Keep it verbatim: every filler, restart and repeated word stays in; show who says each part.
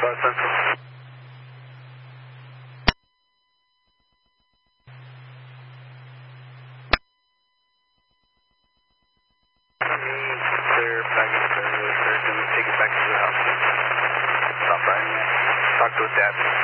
Speaker 1: five Central. Clear, package, clear, clear, clear. Take it back to the house. Stop right in there. Talk to his dad.